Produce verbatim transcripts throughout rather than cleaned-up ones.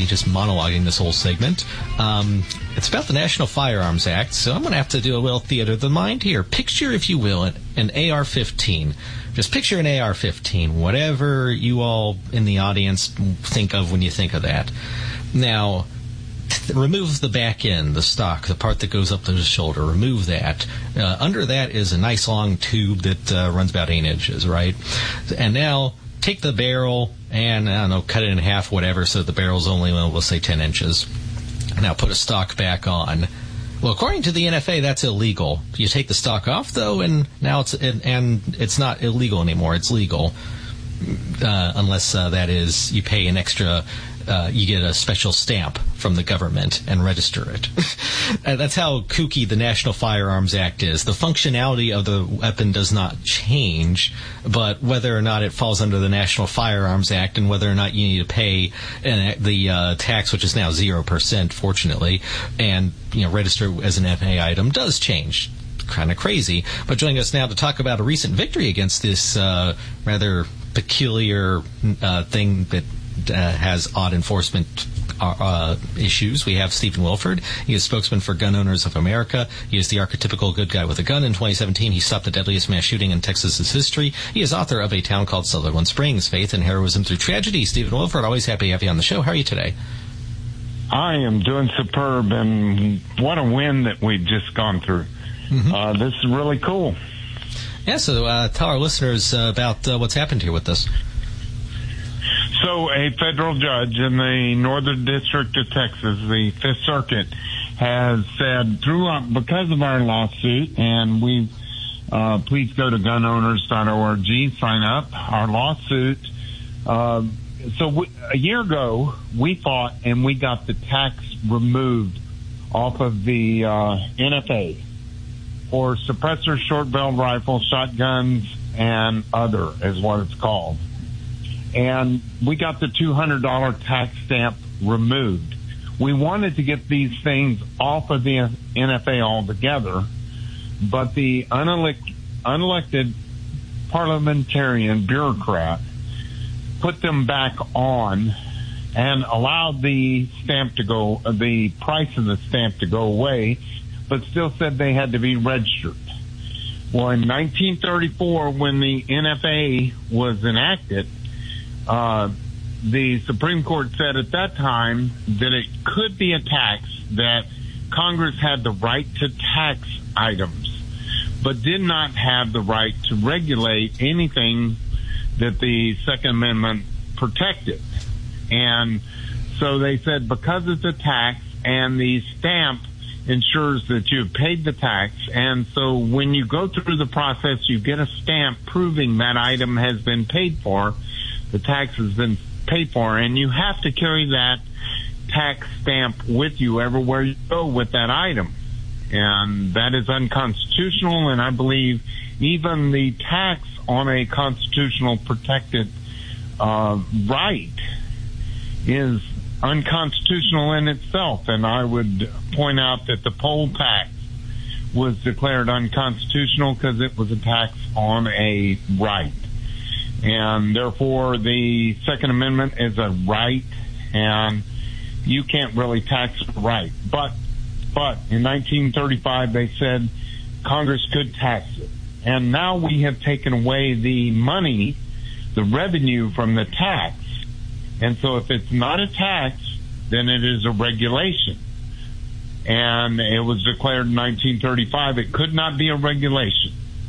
me just monologuing this whole segment. Um, it's about the National Firearms Act, so I'm going to have to do a little theater of the mind here. Picture, if you will, an, an A R fifteen. Just picture an A R fifteen, whatever you all in the audience think of when you think of that. Now, th- remove the back end, the stock, the part that goes up to the shoulder. Remove that. Uh, under that is a nice long tube that uh, runs about eight inches, right? And now take the barrel and, I don't know, cut it in half, whatever, so the barrel's only, well, we'll say ten inches. Now put a stock back on. Well, according to the N F A, that's illegal. You take the stock off, though, and now it's and, and it's not illegal anymore. It's legal, uh, unless uh, that is you pay an extra. Uh, you get a special stamp from the government and register it. And that's how kooky the National Firearms Act is. The functionality of the weapon does not change, but whether or not it falls under the National Firearms Act and whether or not you need to pay an, the uh, tax, which is now zero percent, fortunately, and you know register as an F A item does change. Kind of crazy. But joining us now to talk about a recent victory against this uh, rather peculiar uh, thing that Uh, has odd enforcement uh, uh, issues. We have Stephen Wilford. He is spokesman for Gun Owners of America. He is the archetypical good guy with a gun. In twenty seventeen, he stopped the deadliest mass shooting in Texas's history. He is author of A Town Called Sutherland Springs, Faith and Heroism Through Tragedy. Stephen Wilford, always happy to have you on the show. How are you today? I am doing superb, and what a win that we've just gone through. Mm-hmm. Uh, this is really cool. Yeah, so uh, tell our listeners uh, about uh, what's happened here with this. So a federal judge in the Northern District of Texas, the Fifth Circuit, has said, throughout, because of our lawsuit, and we uh, please go to gun owners dot org, sign up, our lawsuit. Uh, so we, a year ago, we fought and we got the tax removed off of the uh, N F A for suppressors, short-barreled rifles, shotguns, and other is what it's called. And we got the two hundred dollars tax stamp removed. We wanted to get these things off of the N F A altogether, but the unelect, unelected parliamentarian bureaucrat put them back on and allowed the stamp to go, the price of the stamp to go away, but still said they had to be registered. Well, in nineteen thirty-four, when the N F A was enacted, Uh, the Supreme Court said at that time that it could be a tax, that Congress had the right to tax items, but did not have the right to regulate anything that the Second Amendment protected. And so they said because it's a tax and the stamp ensures that you've paid the tax, and so when you go through the process, you get a stamp proving that item has been paid for. The tax has been paid for, and you have to carry that tax stamp with you everywhere you go with that item. And that is unconstitutional, and I believe even the tax on a constitutional protected uh, right is unconstitutional in itself. And I would point out that the poll tax was declared unconstitutional because it was a tax on a right. And therefore, the Second Amendment is a right, and you can't really tax a right. But, but in nineteen thirty-five, they said Congress could tax it. And now we have taken away the money, the revenue from the tax. And so if it's not a tax, then it is a regulation. And it was declared in nineteen thirty-five it could not be a regulation.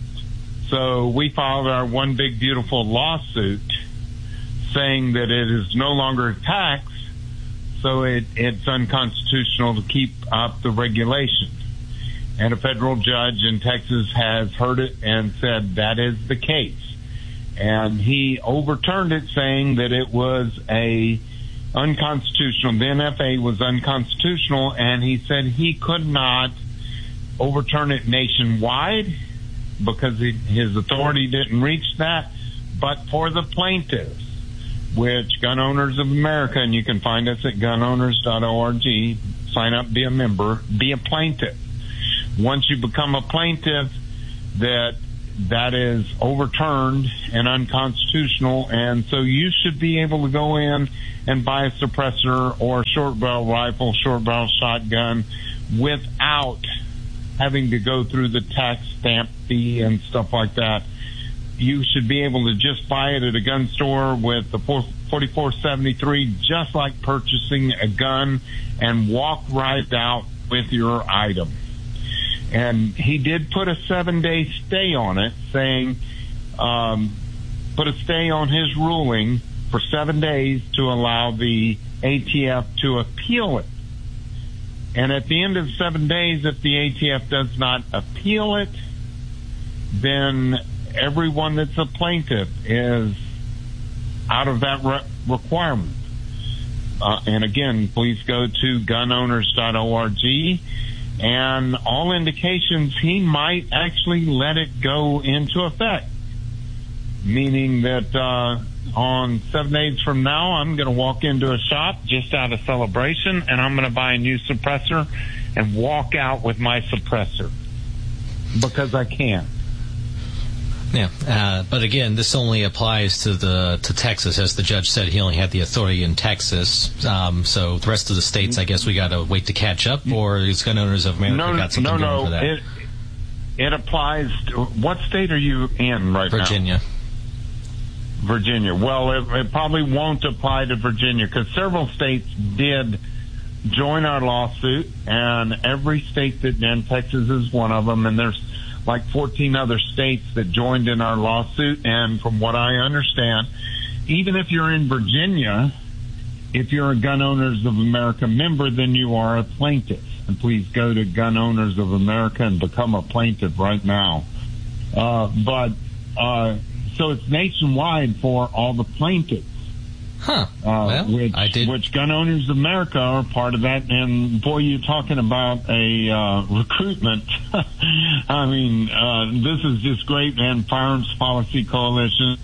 So we filed our one big beautiful lawsuit saying that it is no longer a tax, so it, it's unconstitutional to keep up the regulation. And a federal judge in Texas has heard it and said that is the case. And he overturned it, saying that it was a unconstitutional. The N F A was unconstitutional, and he said he could not overturn it nationwide because he, his authority didn't reach that, but for the plaintiffs, which Gun Owners of America, and you can find us at gun owners dot org, sign up, be a member, be a plaintiff. Once you become a plaintiff, that that is overturned and unconstitutional, and so you should be able to go in and buy a suppressor or a short barrel rifle, short barrel shotgun without having to go through the tax stamp fee and stuff like that. You should be able to just buy it at a gun store with the forty-four seventy-three, just like purchasing a gun, and walk right out with your item. And he did put a seven-day stay on it, saying, um, put a stay on his ruling for seven days to allow the A T F to appeal it. And at the end of seven days, if the A T F does not appeal it, then everyone that's a plaintiff is out of that re- requirement. Uh, and again, please go to gun owners dot org. And all indications, he might actually let it go into effect, meaning that uh, on seven days from now, I'm going to walk into a shop just out of celebration, and I'm going to buy a new suppressor and walk out with my suppressor because I can. Yeah, uh, but again, this only applies to the to Texas, as the judge said. He only had the authority in Texas. Um, so the rest of the states, I guess, we got to wait to catch up, or is Gun Owners of America no, got something no, going no. for that? It, it applies to, what state are you in right Virginia. now? Virginia. Well, it, it probably won't apply to Virginia because several states did join our lawsuit, and every state that, and Texas is one of them, and there's like fourteen other states that joined in our lawsuit. And from what I understand, even if you're in Virginia, if you're a Gun Owners of America member, then you are a plaintiff. And please go to Gun Owners of America and become a plaintiff right now. Uh, but, uh, so it's nationwide for all the plaintiffs. Huh. Uh, well, which, I did. which Gun Owners of America are part of that. And boy, you're talking about a uh, recruitment. I mean, uh, this is just great, man. Firearms Policy Coalition,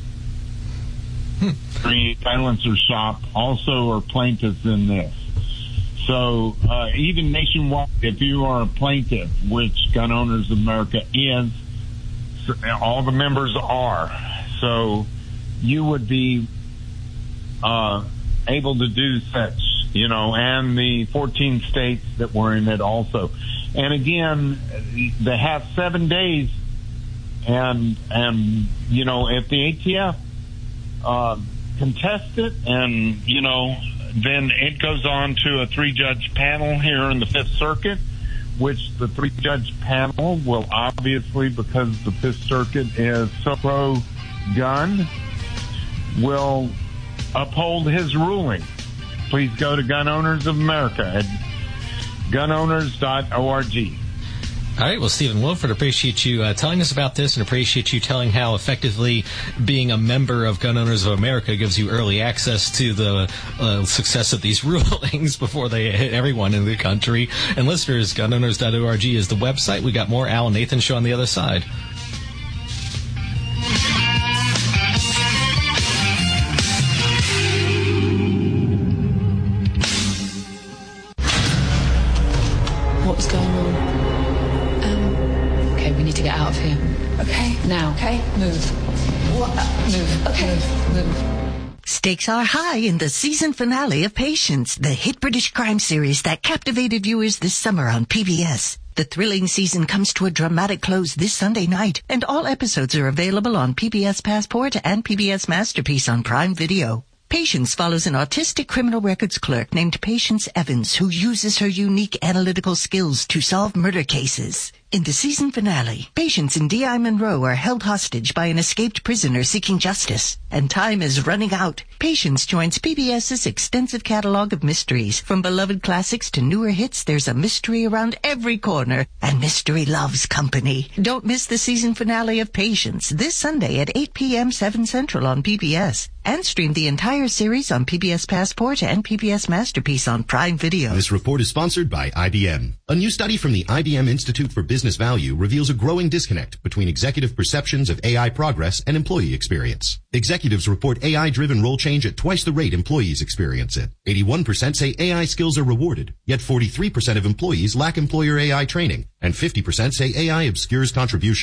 hmm. Silencer Shop also are plaintiffs in this. So uh, even nationwide, if you are a plaintiff, which Gun Owners of America is, all the members are. So you would be Uh, able to do such, you know, and the fourteen states that were in it also. And again, they have seven days, and, and you know, if the A T F uh, contests it, and, you know, then it goes on to a three-judge panel here in the Fifth Circuit, which the three-judge panel will obviously, because the Fifth Circuit is so pro-gun, will uphold his ruling. Please go to Gun Owners of America at gun owners dot org. All right, well, Stephen Wilford, appreciate you uh, telling us about this, and appreciate you telling how effectively being a member of Gun Owners of America gives you early access to the uh, success of these rulings before they hit everyone in the country. And listeners, gun owners dot org is the website. We got more Al and Nathan show on the other side. What's going on? Um, okay, we need to get out of here. Okay. Now. Okay. Move. What? Move. Okay. Move. Move. Stakes are high in the season finale of Patience, the hit British crime series that captivated viewers this summer on P B S. The thrilling season comes to a dramatic close this Sunday night, and all episodes are available on P B S Passport and P B S Masterpiece on Prime Video. Patience follows an autistic criminal records clerk named Patience Evans who uses her unique analytical skills to solve murder cases. In the season finale, Patience and D I Monroe are held hostage by an escaped prisoner seeking justice, and time is running out. Patience joins PBS's extensive catalog of mysteries. From beloved classics to newer hits, there's a mystery around every corner, and mystery loves company. Don't miss the season finale of Patience this Sunday at eight p.m. seven Central on P B S. And stream the entire series on P B S Passport and P B S Masterpiece on Prime Video. This report is sponsored by I B M. A new study from the I B M Institute for Business Value reveals a growing disconnect between executive perceptions of A I progress and employee experience. Executives report A I-driven role change at twice the rate employees experience it. eighty-one percent say A I skills are rewarded, yet forty-three percent of employees lack employer A I training, and fifty percent say A I obscures contributions.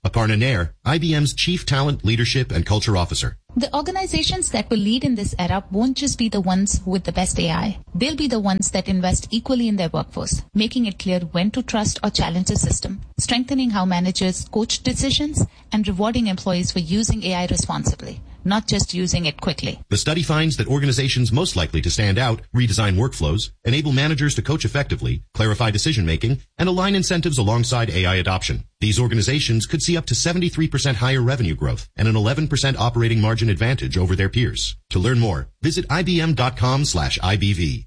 Aparna Nair, I B M's Chief Talent, Leadership, and Culture Officer. The organizations that will lead in this era won't just be the ones with the best A I. They'll be the ones that invest equally in their workforce, making it clear when to trust or challenge the system, strengthening how managers coach decisions, and rewarding employees for using A I responsibly, not just using it quickly. The study finds that organizations most likely to stand out redesign workflows, enable managers to coach effectively, clarify decision-making, and align incentives alongside A I adoption. These organizations could see up to seventy-three percent higher revenue growth and an eleven percent operating margin advantage over their peers. To learn more, visit ibm.com slash IBV.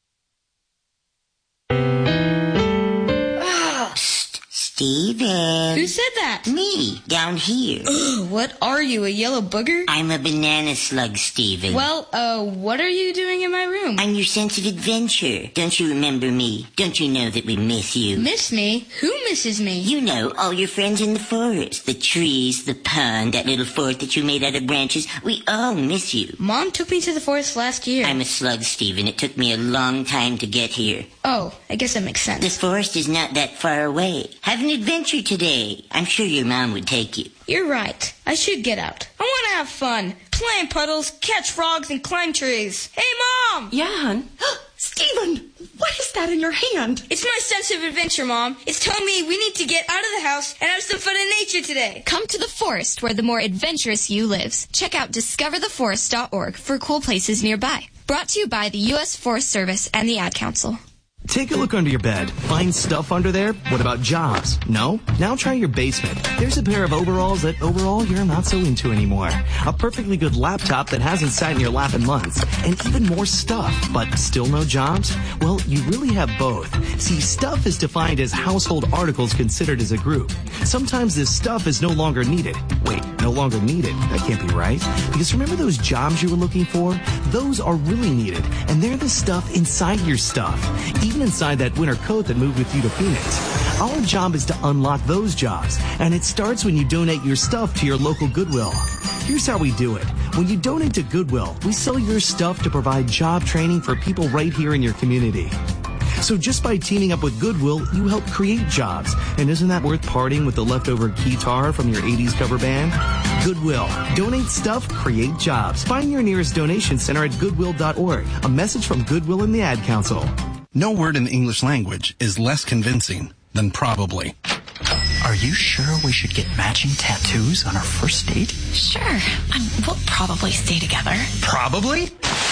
Steven. Who said that? Me, down here. Ugh, what are you, a yellow booger? I'm a banana slug, Steven. Well, uh, what are you doing in my room? I'm your sense of adventure. Don't you remember me? Don't you know that we miss you? Miss me? Who misses me? You know, all your friends in the forest. The trees, the pond, that little fort that you made out of branches. We all miss you. Mom took me to the forest last year. I'm a slug, Steven. It took me a long time to get here. Oh, I guess that makes sense. This forest is not that far away. Have an adventure today. I'm sure your mom would take you. You're right. I should get out. I want to have fun. Play in puddles, catch frogs, and climb trees. Hey, Mom! Yeah, hon? Steven, what is that in your hand? It's my sense of adventure, Mom. It's telling me we need to get out of the house and have some fun in nature today. Come to the forest where the more adventurous you lives. Check out discover the forest dot org for cool places nearby. Brought to you by the U S Forest Service and the Ad Council. Take a look under your bed. Find stuff under there? What about jobs? No? Now try your basement. There's a pair of overalls that overall you're not so into anymore. A perfectly good laptop that hasn't sat in your lap in months. And even more stuff. But still no jobs? Well, you really have both. See, stuff is defined as household articles considered as a group. Sometimes this stuff is no longer needed. Wait, no longer needed? That can't be right. Because remember those jobs you were looking for? Those are really needed. And they're the stuff inside your stuff. Even inside that winter coat that moved with you to Phoenix. Our job is to unlock those jobs, and it starts when you donate your stuff to your local Goodwill. Here's how we do it. When you donate to Goodwill, we sell your stuff to provide job training for people right here in your community. So just by teaming up with Goodwill, you help create jobs. And isn't that worth parting with the leftover guitar from your eighties cover band? Goodwill. Donate stuff, create jobs. Find your nearest donation center at goodwill dot org. A message from Goodwill and the Ad Council. No word in the English language is less convincing than probably. Are you sure we should get matching tattoos on our first date? Sure. Um, we'll probably stay together. Probably?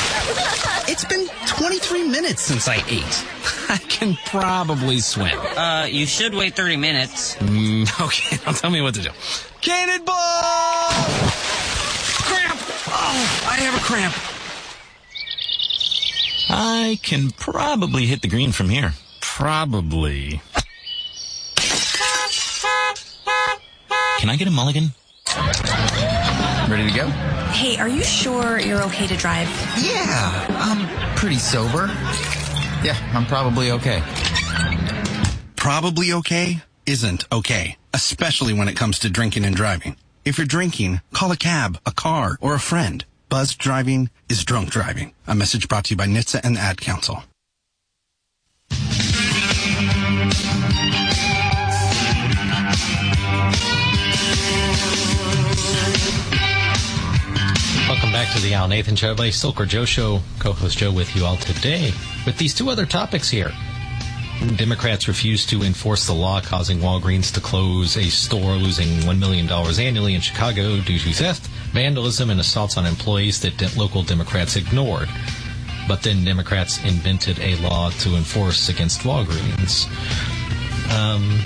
It's been twenty-three minutes since I ate. I can probably swim. Uh, you should wait thirty minutes. Mm, okay, now tell me what to do. Cannonball! Cramp! Oh, I have a cramp. I can probably hit the green from here. Probably. Can I get a mulligan? Ready to go? Hey, are you sure you're okay to drive? Yeah, I'm pretty sober. Yeah, I'm probably okay. Probably okay isn't okay, especially when it comes to drinking and driving. If you're drinking, call a cab, a car, or a friend. Buzzed driving is drunk driving. A message brought to you by N H T S A and the Ad Council. Welcome back to the Al Nathan Show, by Silk or Joe Show. Co-host Joe with you all today with these two other topics here. Democrats refuse to enforce the law causing Walgreens to close a store, losing one million dollars annually in Chicago due to theft, vandalism, and assaults on employees that de- local Democrats ignored. But then Democrats invented a law to enforce against Walgreens. Um,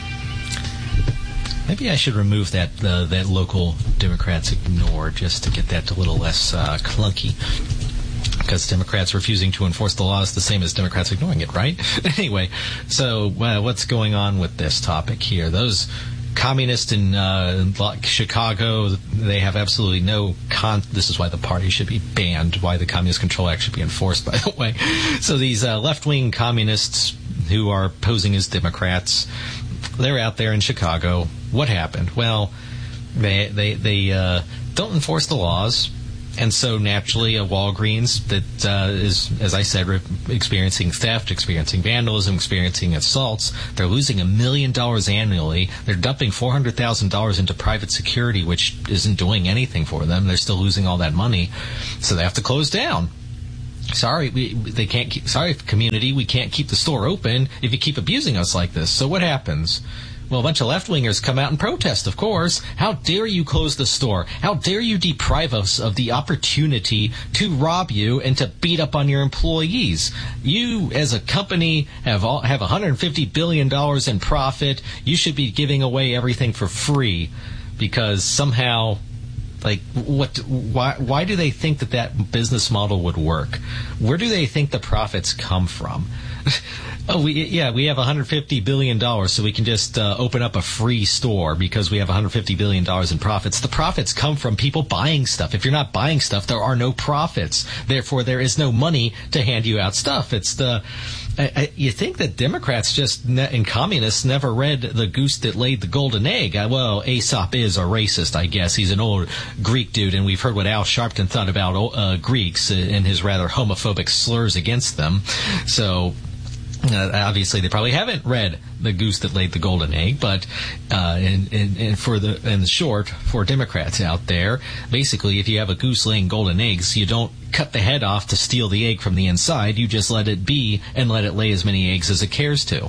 hmm. Maybe I should remove that uh, that local Democrats ignored just to get that a little less uh, clunky. Because Democrats refusing to enforce the law is the same as Democrats ignoring it, right? Anyway, so uh, what's going on with this topic here? Those communists in uh, Chicago, they have absolutely no con... This is why the party should be banned, why the Communist Control Act should be enforced, by the way. So these uh, left-wing communists who are posing as Democrats, they're out there in Chicago. What happened? Well, they, they, they uh, don't enforce the laws, And so naturally, a Walgreens that uh, is, as I said, re- experiencing theft, experiencing vandalism, experiencing assaults, they're losing a million dollars annually. They're dumping four hundred thousand dollars into private security, which isn't doing anything for them. They're still losing all that money, so they have to close down. Sorry, we, they can't keep, sorry, community, we can't keep the store open if you keep abusing us like this. So what happens? Well, a bunch of left-wingers come out and protest, of course. How dare you close the store? How dare you deprive us of the opportunity to rob you and to beat up on your employees? You, as a company, have all, have one hundred fifty billion dollars in profit. You should be giving away everything for free because somehow... Like, what? Why? Why do they think that that business model would work? Where do they think the profits come from? oh, we yeah, we have one hundred fifty billion dollars, so we can just uh, open up a free store because we have one hundred fifty billion dollars in profits. The profits come from people buying stuff. If you're not buying stuff, there are no profits. Therefore, there is no money to hand you out stuff. It's the I, I, you think that Democrats just ne- and communists never read The Goose That Laid the Golden Egg. Uh, well, Aesop is a racist, I guess. He's an old Greek dude, and we've heard what Al Sharpton thought about uh, Greeks and his rather homophobic slurs against them. So... Uh, obviously, they probably haven't read The Goose That Laid the Golden Egg, but uh, and, and, and for the in short, for Democrats out there, basically, if you have a goose laying golden eggs, you don't cut the head off to steal the egg from the inside. You just let it be and let it lay as many eggs as it cares to.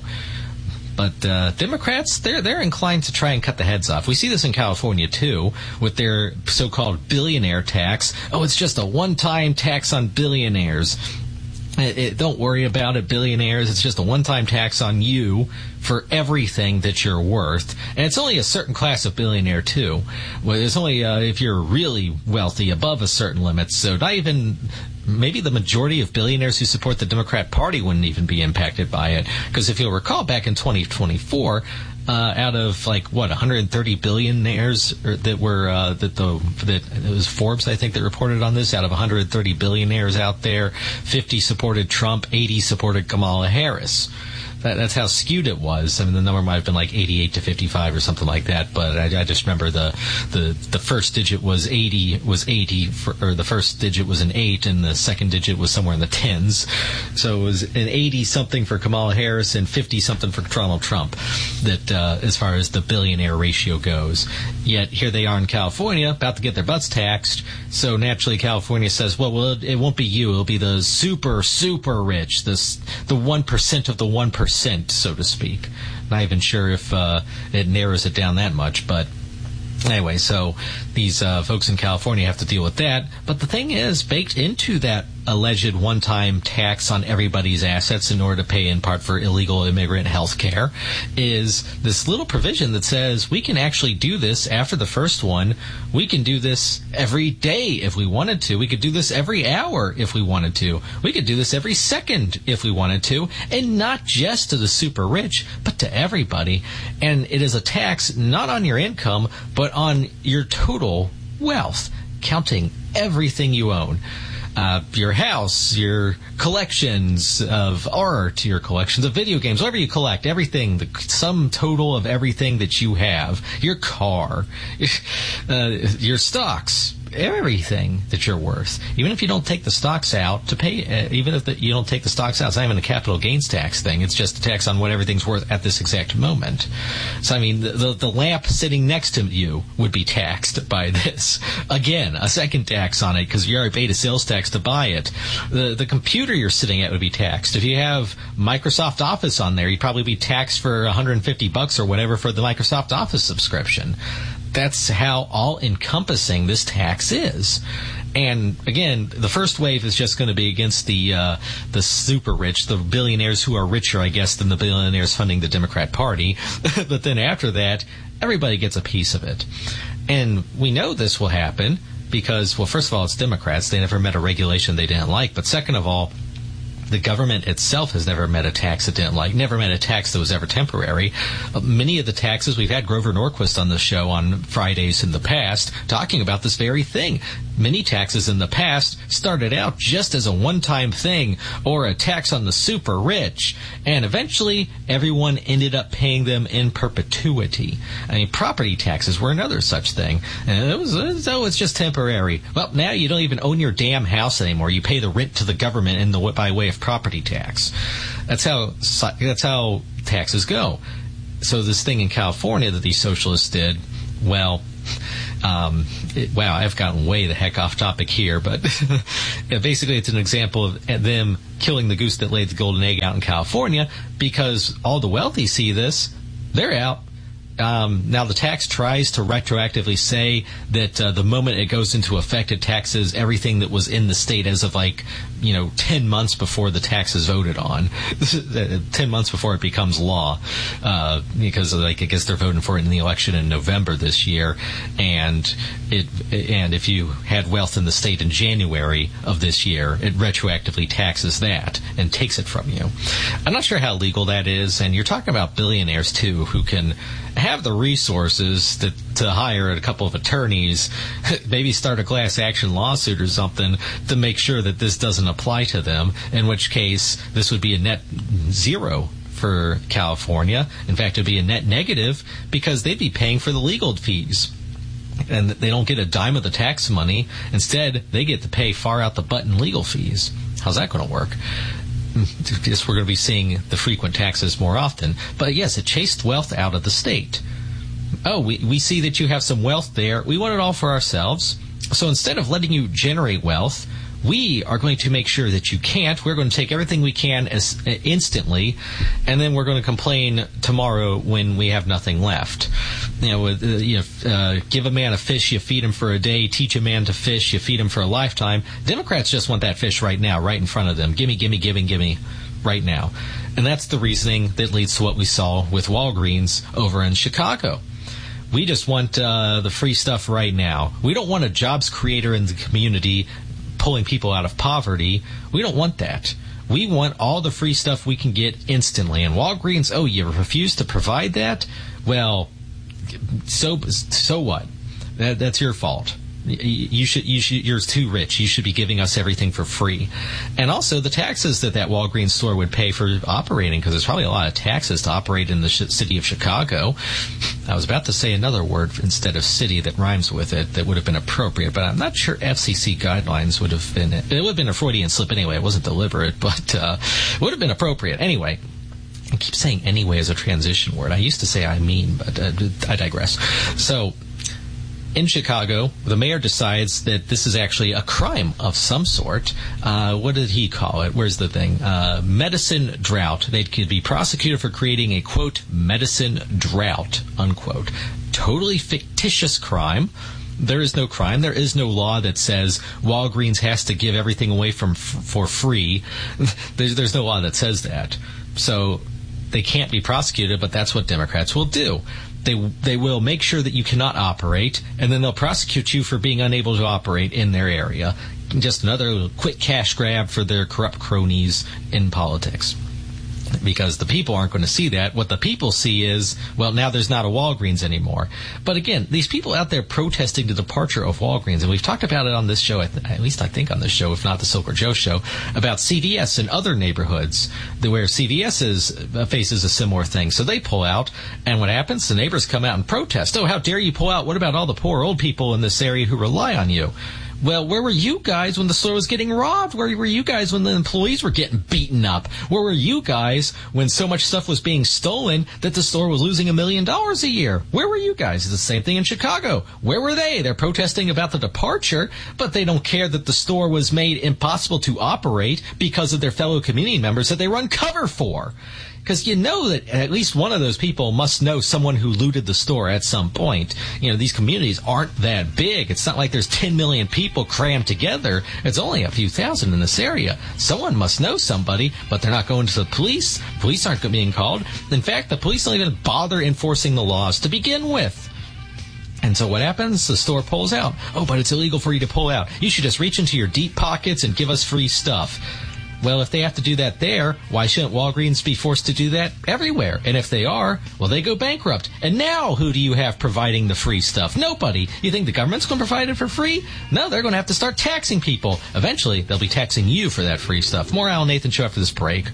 But uh, Democrats, they're they're inclined to try and cut the heads off. We see this in California, too, with their so-called billionaire tax. Oh, it's just a one-time tax on billionaires. It, it, don't worry about it, billionaires. It's just a one-time tax on you for everything that you're worth. And it's only a certain class of billionaire, too. Well, it's only uh, if you're really wealthy above a certain limit. So not even... Maybe the majority of billionaires who support the Democrat Party wouldn't even be impacted by it. Because if you'll recall, back in twenty twenty-four... Uh, out of like what one hundred thirty billionaires that were uh, that the that it was Forbes, I think, that reported on this. Out of one hundred thirty billionaires out there, fifty supported Trump, eighty supported Kamala Harris. That, that's how skewed it was. I mean, the number might have been like eighty-eight to fifty-five or something like that. But I, I just remember the, the the first digit was eighty was eighty, for, or the first digit was an eight, and the second digit was somewhere in the tens. So it was an eighty something for Kamala Harris and fifty something for Donald Trump. That uh, as far as the billionaire ratio goes. Yet here they are in California, about to get their butts taxed. So naturally, California says, well, well, it won't be you. It'll be the super super rich, this the one percent of the one percent. So to speak. Not even sure if uh, it narrows it down that much, but anyway, so these uh, folks in California have to deal with that. But the thing is, baked into that alleged one-time tax on everybody's assets in order to pay in part for illegal immigrant health care is this little provision that says we can actually do this after the first one. We can do this every day if we wanted to. We could do this every hour if we wanted to. We could do this every second if we wanted to. And not just to the super rich, but to everybody. And it is a tax not on your income, but on your total wealth, counting everything you own. Uh, your house, your collections of art, your collections of video games, whatever you collect, everything, the sum total of everything that you have, your car, uh, your stocks, everything that you're worth. Even if you don't take the stocks out to pay, uh, even if the, you don't take the stocks out, it's not even a capital gains tax thing. It's just a tax on what everything's worth at this exact moment. So, I mean, the, the, the lamp sitting next to you would be taxed by this. Again, a second tax on it because you already paid a sales tax to buy it. The, the computer you're sitting at would be taxed. If you have Microsoft Office on there, you'd probably be taxed for one hundred fifty bucks or whatever for the Microsoft Office subscription. That's how all-encompassing this tax is. And again, the first wave is just going to be against the uh, the super rich, the billionaires who are richer, I guess, than the billionaires funding the Democrat Party. But then after that, everybody gets a piece of it. And we know this will happen because, well, first of all, it's Democrats. They never met a regulation they didn't like. But second of all, the government itself has never met a tax it didn't like, never met a tax that was ever temporary. Uh, many of the taxes, we've had Grover Norquist on the show on Fridays in the past talking about this very thing. Many taxes in the past started out just as a one-time thing or a tax on the super rich, and eventually everyone ended up paying them in perpetuity. I mean, property taxes were another such thing, and it was, it was, oh, it's just temporary. Well, now you don't even own your damn house anymore. You pay the rent to the government in the by way of property tax. That's how that's how taxes go. So this thing in California that these socialists did, well, um, it, wow, I've gotten way the heck off topic here, but basically it's an example of them killing the goose that laid the golden egg out in California, because all the wealthy see this, they're out. Um, now the tax tries to retroactively say that uh, the moment it goes into effect, it taxes everything that was in the state as of like, you know, ten months before the tax is voted on, ten months before it becomes law, uh, because like I guess they're voting for it in the election in November this year, and it and if you had wealth in the state in January of this year, it retroactively taxes that and takes it from you. I'm not sure how legal that is, and you're talking about billionaires too who can have the resources to, to hire a couple of attorneys, maybe start a class action lawsuit or something to make sure that this doesn't apply to them, in which case this would be a net zero for California. In fact, it would be a net negative because they'd be paying for the legal fees. And they don't get a dime of the tax money. Instead, they get to pay far out the butt in legal fees. How's that going to work? Yes, we're going to be seeing the frequent taxes more often. But yes, it chased wealth out of the state. Oh, we, we see that you have some wealth there. We want it all for ourselves. So instead of letting you generate wealth, we are going to make sure that you can't. We're going to take everything we can as uh, instantly, and then we're going to complain tomorrow when we have nothing left. You know, uh, you know, uh, give a man a fish, you feed him for a day. Teach a man to fish, you feed him for a lifetime. Democrats just want that fish right now, right in front of them. Gimme, gimme, gimme, gimme, right now. And that's the reasoning that leads to what we saw with Walgreens over in Chicago. We just want uh, the free stuff right now. We don't want a jobs creator in the community pulling people out of poverty. We don't want that. We want all the free stuff we can get instantly. And Walgreens, oh, you refuse to provide that? Well, so so what? That, that's your fault. You should, you should, you're too rich. You should be giving us everything for free. And also the taxes that that Walgreens store would pay for operating, because there's probably a lot of taxes to operate in the sh- city of Chicago. I was about to say another word instead of city that rhymes with it that would have been appropriate, but I'm not sure F C C guidelines would have been, it would have been a Freudian slip anyway. It wasn't deliberate, but uh, it would have been appropriate. Anyway, I keep saying anyway as a transition word. I used to say I mean, but uh, I digress. So, in Chicago, the mayor decides that this is actually a crime of some sort. Uh, what did he call it? Where's the thing? Uh, medicine drought. They could be prosecuted for creating a, quote, medicine drought, unquote. Totally fictitious crime. There is no crime. There is no law that says Walgreens has to give everything away from f- for free. there's, there's no law that says that. So they can't be prosecuted, but that's what Democrats will do. They they will make sure that you cannot operate, and then they'll prosecute you for being unable to operate in their area. Just another little quick cash grab for their corrupt cronies in politics. Because the people aren't going to see that. What the people see is, well, now there's not a Walgreens anymore. But again, these people out there protesting the departure of Walgreens, and we've talked about it on this show, at least I think on this show, if not the Silver Joe show, about C V S and other neighborhoods where C V S is, faces a similar thing. So they pull out, and what happens? The neighbors come out and protest. Oh, how dare you pull out? What about all the poor old people in this area who rely on you? Well, where were you guys when the store was getting robbed? Where were you guys when the employees were getting beaten up? Where were you guys when so much stuff was being stolen that the store was losing a million dollars a year? Where were you guys? It's the same thing in Chicago. Where were they? They're protesting about the departure, but they don't care that the store was made impossible to operate because of their fellow community members that they run cover for. Because you know that at least one of those people must know someone who looted the store at some point. You know, these communities aren't that big. It's not like there's ten million people crammed together. It's only a few thousand in this area. Someone must know somebody, but they're not going to the police. Police aren't being called. In fact, the police don't even bother enforcing the laws to begin with. And so what happens? The store pulls out. Oh, but it's illegal for you to pull out. You should just reach into your deep pockets and give us free stuff. Well, if they have to do that there, why shouldn't Walgreens be forced to do that everywhere? And if they are, well, they go bankrupt. And now who do you have providing the free stuff? Nobody. You think the government's going to provide it for free? No, they're going to have to start taxing people. Eventually, they'll be taxing you for that free stuff. More Al Nathan Show after this break.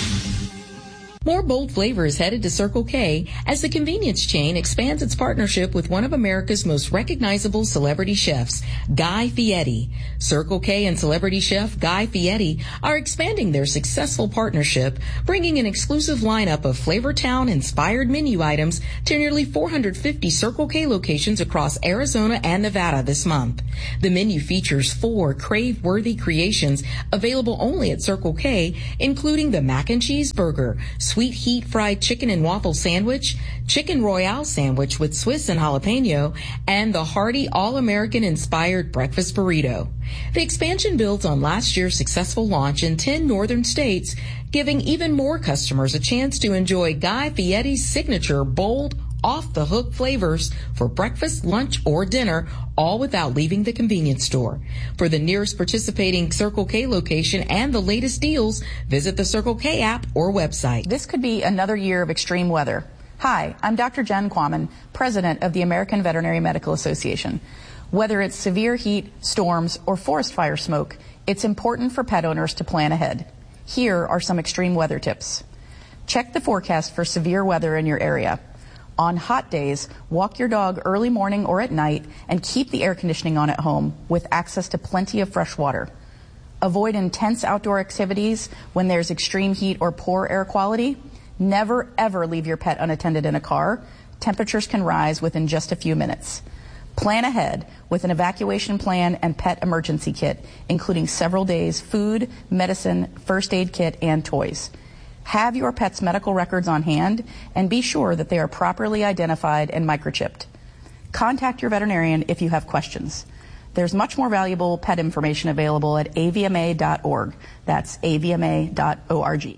More bold flavors headed to Circle K as the convenience chain expands its partnership with one of America's most recognizable celebrity chefs, Guy Fieri. Circle K and celebrity chef Guy Fieri are expanding their successful partnership, bringing an exclusive lineup of Flavortown-inspired menu items to nearly four hundred fifty Circle K locations across Arizona and Nevada this month. The menu features four crave-worthy creations available only at Circle K, including the mac and cheese burger, sweet heat fried chicken and waffle sandwich, chicken royale sandwich with Swiss and jalapeno, and the hearty all-American inspired breakfast burrito. The expansion builds on last year's successful launch in ten northern states, giving even more customers a chance to enjoy Guy Fieri's signature bold, off-the-hook flavors for breakfast, lunch, or dinner, all without leaving the convenience store. For the nearest participating Circle K location and the latest deals, visit the Circle K app or website. This could be another year of extreme weather. Hi, I'm Doctor Jen Quammen, president of the American Veterinary Medical Association. Whether it's severe heat, storms, or forest fire smoke, it's important for pet owners to plan ahead. Here are some extreme weather tips. Check the forecast for severe weather in your area. On hot days, walk your dog early morning or at night and keep the air conditioning on at home with access to plenty of fresh water. Avoid intense outdoor activities when there's extreme heat or poor air quality. Never, ever leave your pet unattended in a car. Temperatures can rise within just a few minutes. Plan ahead with an evacuation plan and pet emergency kit, including several days' food, medicine, first aid kit, and toys. Have your pet's medical records on hand and be sure that they are properly identified and microchipped. Contact your veterinarian if you have questions. There's much more valuable pet information available at A V M A dot org. That's A V M A dot org.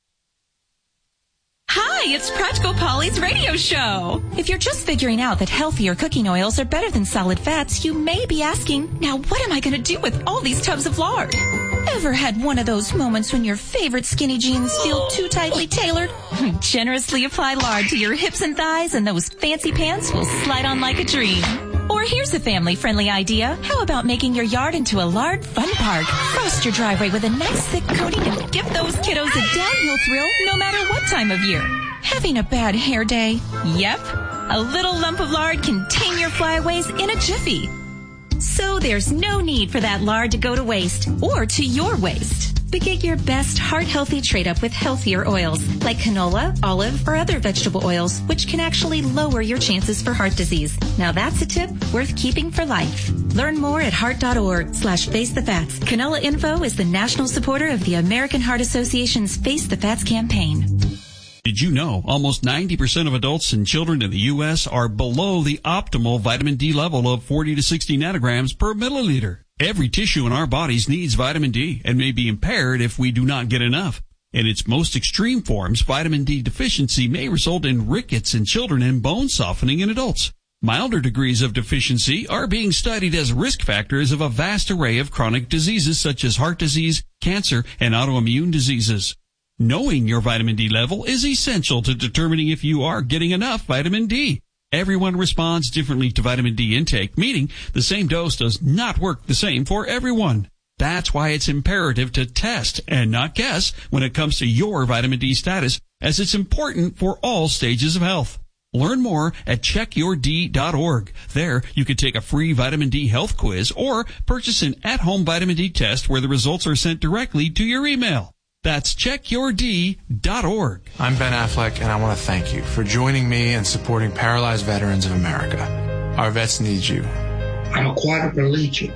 Hi, it's Practical Polly's radio show. If you're just figuring out that healthier cooking oils are better than solid fats, you may be asking, now what am I going to do with all these tubs of lard? Ever had one of those moments when your favorite skinny jeans feel too tightly tailored? Generously apply lard to your hips and thighs and those fancy pants will slide on like a dream. Or here's a family-friendly idea. How about making your yard into a lard fun park? Frost your driveway with a nice thick coating and give those kiddos a downhill thrill no matter what time of year. Having a bad hair day? Yep. A little lump of lard can tame your flyaways in a jiffy. So there's no need for that lard to go to waste or to your waste. But get your best heart-healthy trade-up with healthier oils like canola, olive, or other vegetable oils, which can actually lower your chances for heart disease. Now that's a tip worth keeping for life. Learn more at heart.org slash face the fats. Canola Info is the national supporter of the American Heart Association's Face the Fats campaign. Did you know almost ninety percent of adults and children in the U S are below the optimal vitamin D level of forty to sixty nanograms per milliliter? Every tissue in our bodies needs vitamin D and may be impaired if we do not get enough. In its most extreme forms, vitamin D deficiency may result in rickets in children and bone softening in adults. Milder degrees of deficiency are being studied as risk factors of a vast array of chronic diseases such as heart disease, cancer, and autoimmune diseases. Knowing your vitamin D level is essential to determining if you are getting enough vitamin D. Everyone responds differently to vitamin D intake, meaning the same dose does not work the same for everyone. That's why it's imperative to test and not guess when it comes to your vitamin D status, as it's important for all stages of health. Learn more at check your d dot org. There, you can take a free vitamin D health quiz or purchase an at-home vitamin D test where the results are sent directly to your email. That's check your d dot org. I'm Ben Affleck, and I want to thank you for joining me in supporting Paralyzed Veterans of America. Our vets need you. I'm a quadriplegic.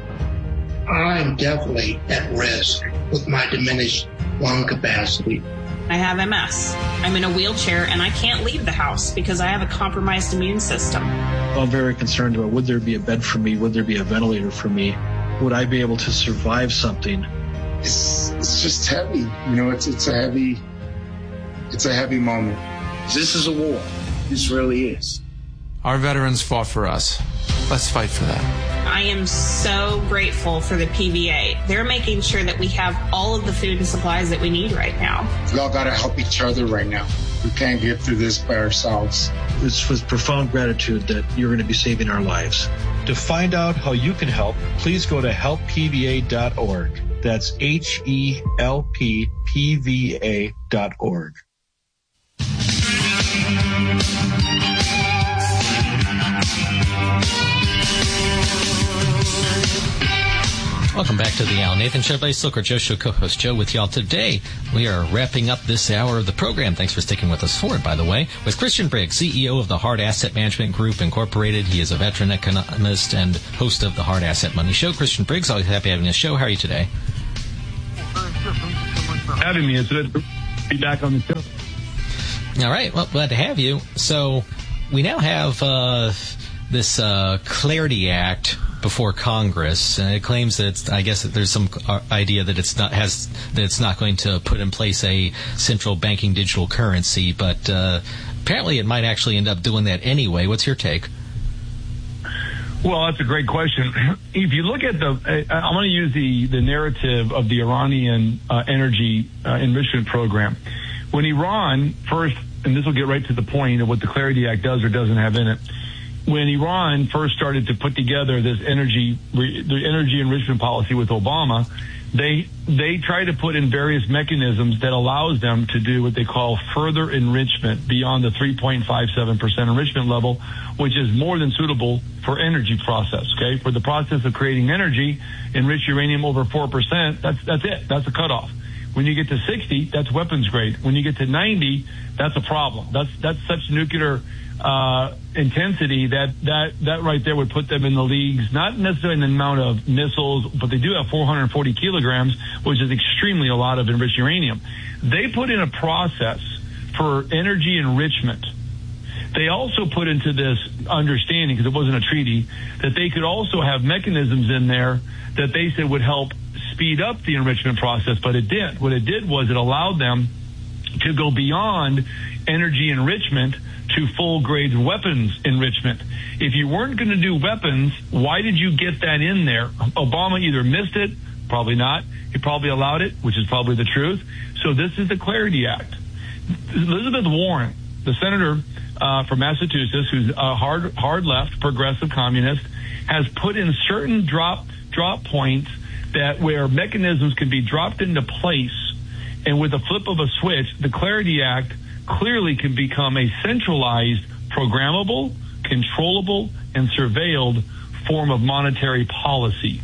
I'm definitely at risk with my diminished lung capacity. I have M S. I'm in a wheelchair, and I can't leave the house because I have a compromised immune system. I'm very concerned about would there be a bed for me? Would there be a ventilator for me? Would I be able to survive something? It's, it's just heavy. You know, it's it's a heavy, it's a heavy moment. This is a war. This really is. Our veterans fought for us. Let's fight for them. I am so grateful for the P V A. They're making sure that we have all of the food and supplies that we need right now. We all got to help each other right now. We can't get through this by ourselves. It's with profound gratitude that you're going to be saving our lives. To find out how you can help, please go to help P V A dot org. That's H E L P P V A dot org. Welcome back to the Al Nathan Show. By Silker Joe Show, co-host Joe with y'all today. We are wrapping up this hour of the program. Thanks for sticking with us for it, by the way, with Christian Briggs, C E O of the Hard Asset Management Group, Incorporated. He is a veteran economist and host of the Hard Asset Money Show. Christian Briggs, always happy having this show. How are you today? Having me. It's good to be back on the show. All right. Well, glad to have you. So we now have uh, this uh, Clarity Act before Congress, and it claims that it's, I guess that there's some idea that it's not has that it's not going to put in place a central banking digital currency, but uh, apparently it might actually end up doing that anyway. What's your take? Well, that's a great question. If you look at the, I'm going to use the, the narrative of the Iranian uh, energy uh, enrichment program. When Iran first, and this will get right to the point of what the Clarity Act does or doesn't have in it, when Iran first started to put together this energy, the energy enrichment policy with Obama, they they tried to put in various mechanisms that allows them to do what they call further enrichment beyond the three point five seven percent enrichment level, which is more than suitable for energy process. Okay, for the process of creating energy, enrich uranium over four percent. That's that's it. That's the cutoff. When you get to sixty, that's weapons grade. When you get to ninety, that's a problem. That's that's such nuclear uh, intensity that, that that right there would put them in the leagues, not necessarily in the amount of missiles, but they do have four hundred forty kilograms, which is extremely a lot of enriched uranium. They put in a process for energy enrichment. They also put into this understanding, because it wasn't a treaty, that they could also have mechanisms in there that they said would help speed up the enrichment process, but it didn't. What it did was it allowed them to go beyond energy enrichment to full grade weapons enrichment. If you weren't going to do weapons, why did you get that in there? Obama either missed it, probably not. He probably allowed it, which is probably the truth. So this is the Clarity Act. Elizabeth Warren, the senator uh, from Massachusetts, who's a hard, hard left, progressive communist, has put in certain drop drop points that where mechanisms can be dropped into place, and with a flip of a switch, the Clarity Act clearly can become a centralized, programmable, controllable, and surveilled form of monetary policy.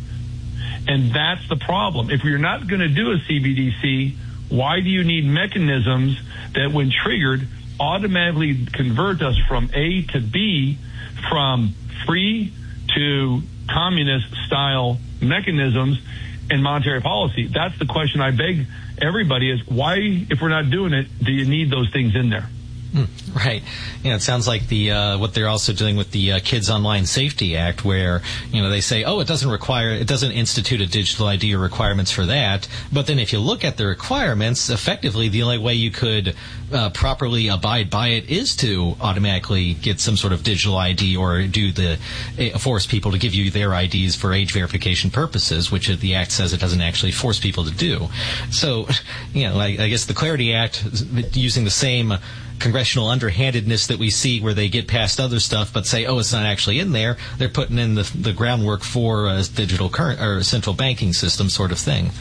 And that's the problem. If you're not going to do a C B D C, why do you need mechanisms that, when triggered, automatically convert us from A to B, from free to communist-style mechanisms in monetary policy? That's the question I beg everybody is, why, if we're not doing it, do you need those things in there? Mm, right. You know, it sounds like the uh, what they're also doing with the uh, Kids Online Safety Act, where, you know, they say, oh, it doesn't require, it doesn't institute a digital I D or requirements for that. But then if you look at the requirements, effectively the only way you could uh, properly abide by it is to automatically get some sort of digital I D or do the uh, force people to give you their I Ds for age verification purposes, which the Act says it doesn't actually force people to do. So, you know, I, I guess the Clarity Act, using the same congressional underhandedness that we see where they get past other stuff but say, oh, it's not actually in there, they're putting in the the groundwork for a digital current or central banking system sort of thing.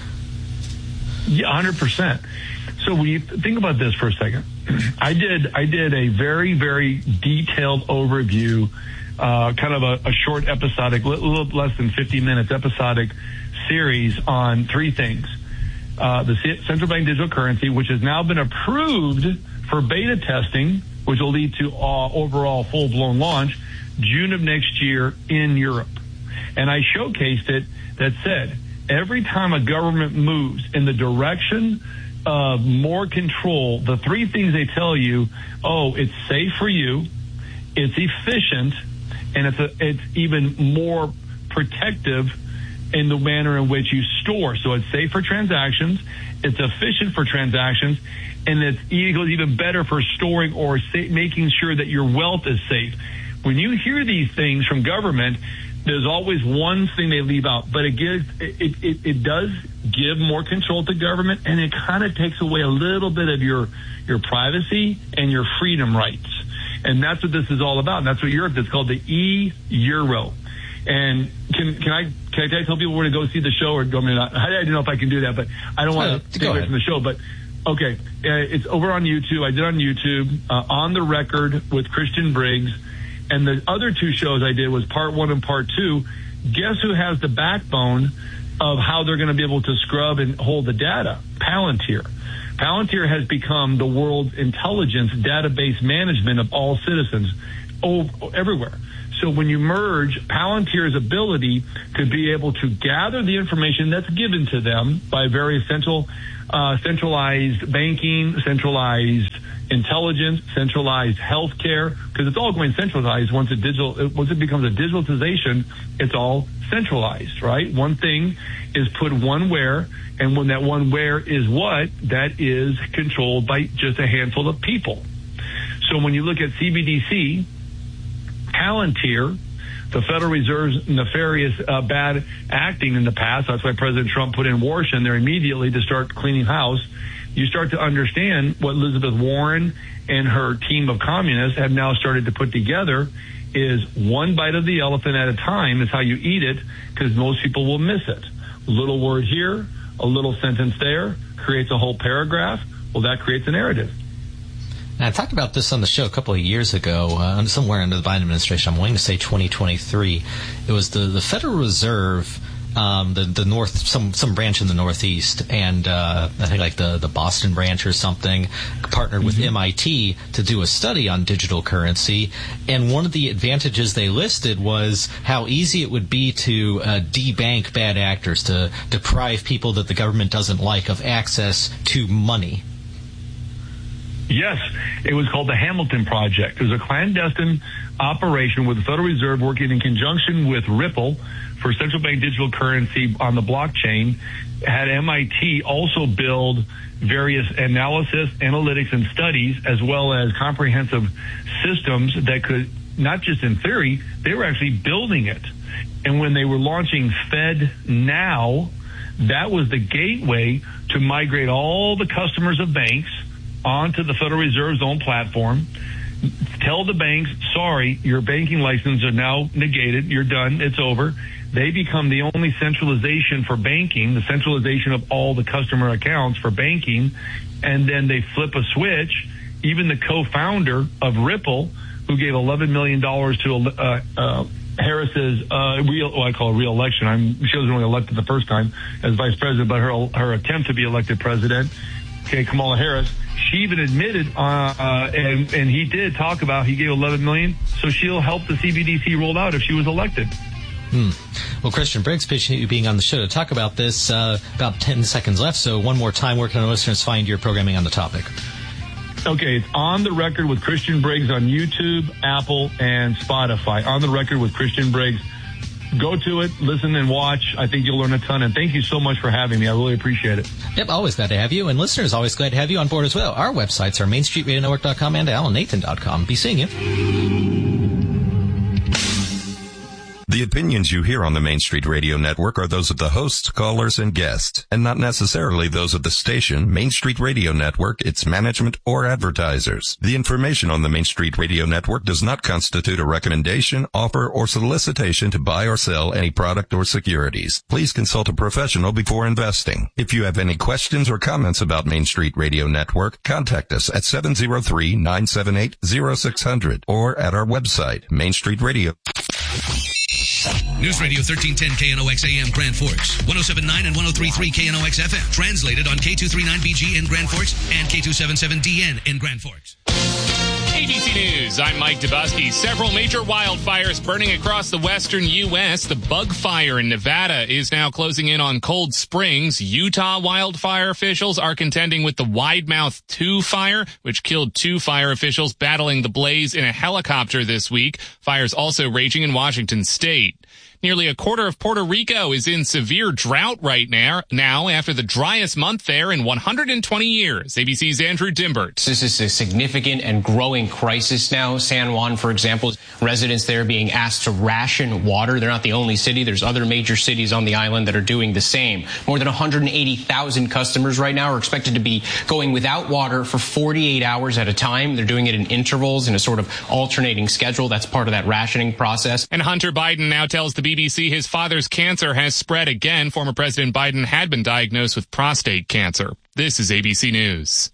Yeah, one hundred percent. So we think about this for a second. I did I did a very, very detailed overview, uh, kind of a, a short episodic, a little less than fifty minutes episodic series on three things. Uh, the central bank digital currency, which has now been approved for beta testing, which will lead to uh, overall full-blown launch June of next year in Europe. And I showcased it that said, every time a government moves in the direction of more control, the three things they tell you, oh, it's safe for you, it's efficient, and it's a, it's even more protective in the manner in which you store. So it's safe for transactions, it's efficient for transactions, and it's even better for storing or sa- making sure that your wealth is safe. When you hear these things from government, there's always one thing they leave out, but it gives it, it, it does give more control to government, and it kind of takes away a little bit of your your privacy and your freedom rights. And that's what this is all about. And that's what Europe is called, the e-euro. And can can I can I tell people where to go see the show, or do you want me to not? I don't know if I can do that, but I don't want to take away from the show. But okay, uh, it's over on YouTube. I did on YouTube, uh, On the Record with Christian Briggs. And the other two shows I did was part one and part two. Guess who has the backbone of how they're going to be able to scrub and hold the data? Palantir. Palantir has become the world's intelligence database management of all citizens oh, everywhere. So when you merge Palantir's ability to be able to gather the information that's given to them by various central, uh, centralized banking, centralized intelligence, centralized healthcare, because it's all going centralized once it digital, once it becomes a digitalization, it's all centralized, right? One thing is put one where, and when that one where is what, that is controlled by just a handful of people. So when you look at C B D C, Palantir, the Federal Reserve's nefarious uh, bad acting in the past, that's why President Trump put in Warsh in there immediately to start cleaning house. You start to understand what Elizabeth Warren and her team of communists have now started to put together is one bite of the elephant at a time is how you eat it, because most people will miss it. A little word here, a little sentence there, creates a whole paragraph. Well, that creates a narrative. And I talked about this on the show a couple of years ago, uh, somewhere under the Biden administration. I'm willing to say twenty twenty-three. It was the, the Federal Reserve, um, the the North, some some branch in the Northeast, and uh, I think like the, the Boston branch or something, partnered with mm-hmm. M I T to do a study on digital currency. And one of the advantages they listed was how easy it would be to uh, debank bad actors, to deprive people that the government doesn't like of access to money. Yes, it was called the Hamilton Project. It was a clandestine operation with the Federal Reserve working in conjunction with Ripple for central bank digital currency on the blockchain. Had M I T also build various analysis, analytics, and studies, as well as comprehensive systems that could, not just in theory, they were actually building it. And when they were launching FedNow, that was the gateway to migrate all the customers of banks onto the Federal Reserve's own platform, tell the banks, sorry, your banking license are now negated, you're done, it's over. They become the only centralization for banking, the centralization of all the customer accounts for banking, and then they flip a switch. Even the co-founder of Ripple, who gave eleven million dollars to uh, uh, Harris's uh, real, well, I call it re-election. I'm, she wasn't really elected the first time as vice president, but her her attempt to be elected president, okay, Kamala Harris, she even admitted, uh, uh, and, and he did talk about, he gave eleven million dollars, so she'll help the C B D C roll out if she was elected. Hmm. Well, Christian Briggs, appreciate you being on the show to talk about this. Uh, about ten seconds left, so one more time, where can our listeners find your programming on the topic? Okay, it's On the Record with Christian Briggs on YouTube, Apple, and Spotify. On the Record with Christian Briggs. Go to it, listen and watch. I think you'll learn a ton. And thank you so much for having me. I really appreciate it. Yep, always glad to have you. And listeners, always glad to have you on board as well. Our websites are main street radio network dot com and alan nathan dot com. Be seeing you. The opinions you hear on the Main Street Radio Network are those of the hosts, callers, and guests, and not necessarily those of the station, Main Street Radio Network, its management, or advertisers. The information on the Main Street Radio Network does not constitute a recommendation, offer, or solicitation to buy or sell any product or securities. Please consult a professional before investing. If you have any questions or comments about Main Street Radio Network, contact us at seven oh three, nine seven eight, oh six hundred or at our website, Main Street Radio. News Radio thirteen ten K N O X A M Grand Forks, one oh seven point nine and one oh three point three K N O X F M. Translated on K two thirty-nine B G in Grand Forks and K two seventy-seven D N in Grand Forks. A B C News, I'm Mike Dubusky. Several major wildfires burning across the western U S. The bug fire in Nevada is now closing in on Cold Springs. Utah wildfire officials are contending with the Widemouth two fire, which killed two fire officials battling the blaze in a helicopter this week. Fires also raging in Washington State. Nearly a quarter of Puerto Rico is in severe drought right now, now after the driest month there in one hundred twenty years. A B C's Andrew Dimbert. This is a significant and growing crisis now. San Juan, for example, residents there being asked to ration water. They're not the only city. There's other major cities on the island that are doing the same. More than one hundred eighty thousand customers right now are expected to be going without water for forty-eight hours at a time. They're doing it in intervals in a sort of alternating schedule. That's part of that rationing process. And Hunter Biden now tells the B B C his father's cancer has spread again. Former President Biden had been diagnosed with prostate cancer. This is A B C News.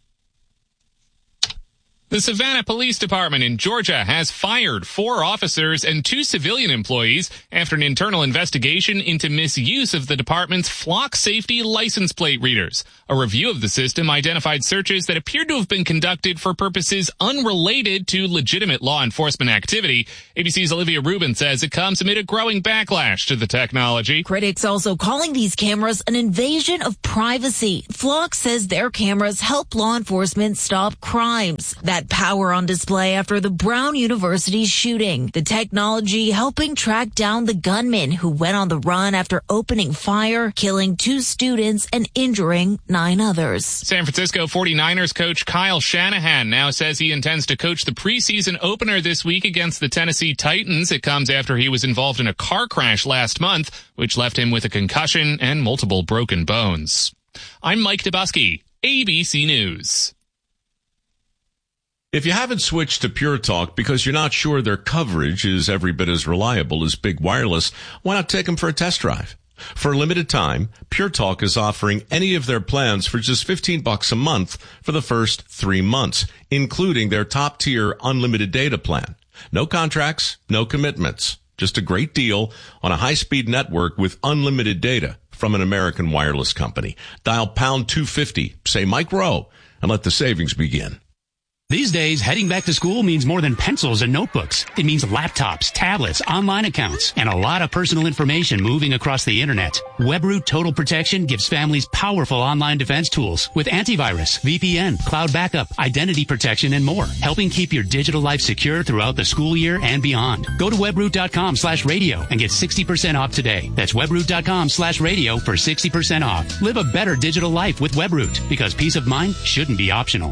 The Savannah Police Department in Georgia has fired four officers and two civilian employees after an internal investigation into misuse of the department's flock safety license plate readers. A review of the system identified searches that appeared to have been conducted for purposes unrelated to legitimate law enforcement activity. A B C's Olivia Rubin says it comes amid a growing backlash to the technology. Critics also calling these cameras an invasion of privacy. Flock says their cameras help law enforcement stop crimes. That power on display after the Brown University shooting. The technology helping track down the gunman who went on the run after opening fire, killing two students and injuring nine others. San Francisco forty-niners coach Kyle Shanahan now says he intends to coach the preseason opener this week against the Tennessee Titans. It comes after he was involved in a car crash last month, which left him with a concussion and multiple broken bones. I'm Mike Dubusky, A B C News. If you haven't switched to Pure Talk because you're not sure their coverage is every bit as reliable as Big Wireless, why not take them for a test drive? For a limited time, Pure Talk is offering any of their plans for just fifteen bucks a month for the first three months, including their top-tier unlimited data plan. No contracts, no commitments. Just a great deal on a high-speed network with unlimited data from an American wireless company. Dial pound two fifty, say Mike Rowe, and let the savings begin. These days, heading back to school means more than pencils and notebooks. It means laptops, tablets, online accounts, and a lot of personal information moving across the internet. WebRoot Total Protection gives families powerful online defense tools with antivirus, V P N, cloud backup, identity protection, and more, helping keep your digital life secure throughout the school year and beyond. Go to webroot.com slash radio and get sixty percent off today. That's webroot.com slash radio for sixty percent off. Live a better digital life with WebRoot, because peace of mind shouldn't be optional.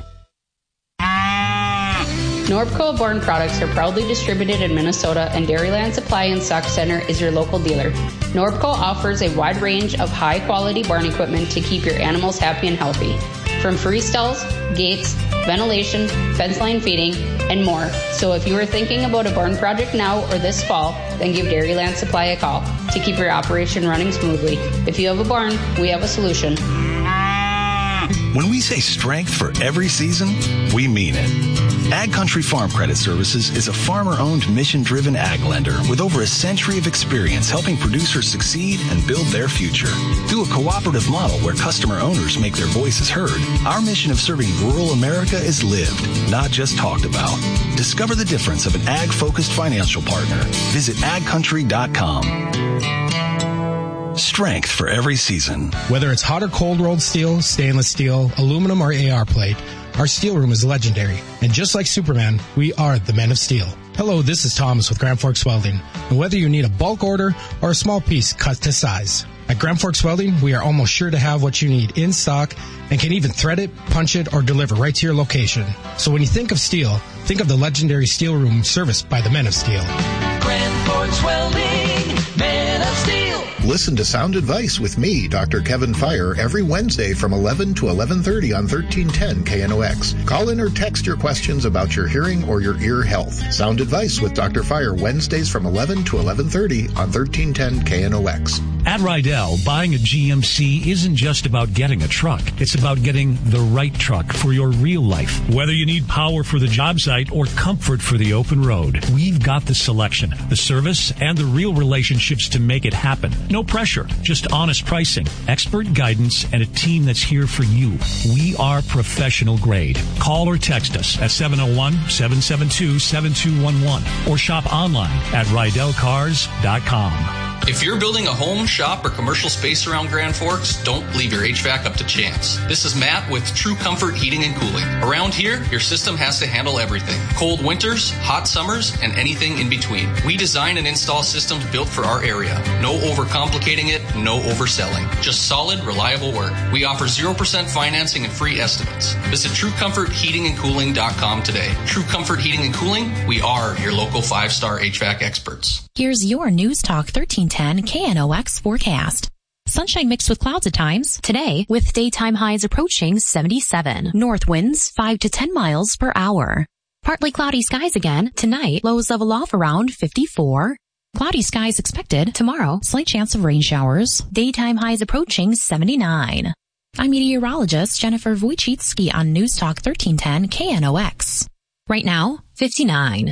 Norbco Born products are proudly distributed in Minnesota, and Dairyland Supply and Stock Center is your local dealer. Norbco offers a wide range of high-quality barn equipment to keep your animals happy and healthy. From free stalls, gates, ventilation, fence line feeding, and more. So if you are thinking about a barn project now or this fall, then give Dairyland Supply a call to keep your operation running smoothly. If you have a barn, we have a solution. When we say strength for every season, we mean it. Ag Country Farm Credit Services is a farmer-owned, mission-driven ag lender with over a century of experience helping producers succeed and build their future. Through a cooperative model where customer owners make their voices heard, our mission of serving rural America is lived, not just talked about. Discover the difference of an ag-focused financial partner. Visit ag country dot com. Strength for every season. Whether it's hot or cold rolled steel, stainless steel, aluminum, or A R plate, our steel room is legendary. And just like Superman, we are the Men of Steel. Hello, this is Thomas with Grand Forks Welding. And whether you need a bulk order or a small piece cut to size, at Grand Forks Welding, we are almost sure to have what you need in stock and can even thread it, punch it, or deliver right to your location. So when you think of steel, think of the legendary steel room serviced by the Men of Steel. Grand Forks Welding, Men of Steel. Listen to Sound Advice with me, Doctor Kevin Fire, every Wednesday from eleven to eleven thirty on thirteen ten K N O X. Call in or text your questions about your hearing or your ear health. Sound Advice with Doctor Fire, Wednesdays from eleven to eleven thirty on thirteen ten K N O X. At Rydell, buying a G M C isn't just about getting a truck. It's about getting the right truck for your real life. Whether you need power for the job site or comfort for the open road, we've got the selection, the service, and the real relationships to make it happen. No pressure, just honest pricing, expert guidance, and a team that's here for you. We are professional grade. Call or text us at seven oh one, seven seven two, seven two one one or shop online at rydell cars dot com. If you're building a home, shop, or commercial space around Grand Forks, don't leave your H V A C up to chance. This is Matt with True Comfort Heating and Cooling. Around here, your system has to handle everything. Cold winters, hot summers, and anything in between. We design and install systems built for our area. No overcomplicating it, no overselling. Just solid, reliable work. We offer zero percent financing and free estimates. Visit true comfort heating and cooling dot com today. True Comfort Heating and Cooling, we are your local five-star H V A C experts. Here's your News Talk thirteen ten K N O X forecast. Sunshine mixed with clouds at times. Today, with daytime highs approaching seventy-seven. North winds five to ten miles per hour. Partly cloudy skies again. Tonight, lows level off around fifty-four. Cloudy skies expected. Tomorrow, slight chance of rain showers. Daytime highs approaching seventy-nine. I'm meteorologist Jennifer Wojcicki on News Talk thirteen ten K N O X. Right now, fifty-nine.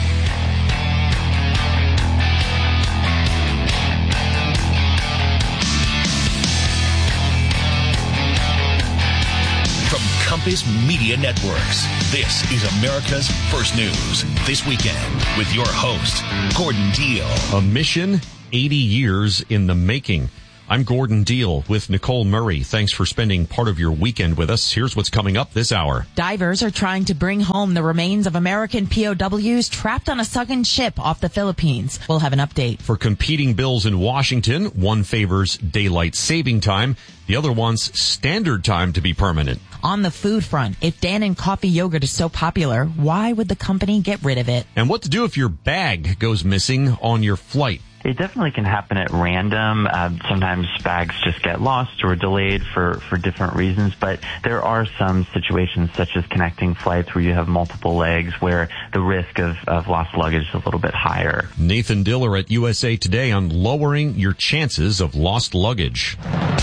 From Compass Media Networks, this is America's First News This Weekend with your host, Gordon Deal. A mission eighty years in the making. I'm Gordon Deal with Nicole Murray. Thanks for spending part of your weekend with us. Here's what's coming up this hour. Divers are trying to bring home the remains of American P O Ws trapped on a sunken ship off the Philippines. We'll have an update. For competing bills in Washington, one favors daylight saving time. The other wants standard time to be permanent. On the food front, if Dannon coffee yogurt is so popular, why would the company get rid of it? And what to do if your bag goes missing on your flight. It definitely can happen at random. Uh, sometimes bags just get lost or delayed for, for different reasons, but there are some situations such as connecting flights where you have multiple legs where the risk of, of lost luggage is a little bit higher. Nathan Diller at U S A Today on lowering your chances of lost luggage.